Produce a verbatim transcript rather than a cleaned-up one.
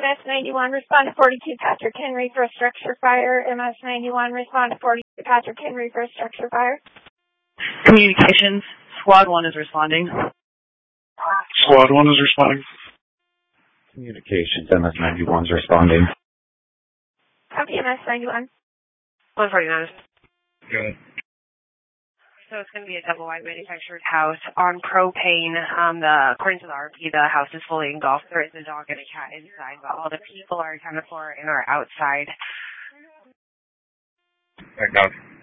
S ninety-one, respond to forty-two Patrick Henry for a structure fire. M S ninety-one, respond to forty-two Patrick Henry for a structure fire. Communications, Squad one is responding. Squad one is responding. Communications, M S ninety-one is responding. Copy M S ninety-one. one forty-nine. Good. So it's going to be a double wide manufactured house on propane. Um, the according to the R P, the house is fully engulfed. There is a dog and a cat inside, but all the people are accounted for and are outside. I got it.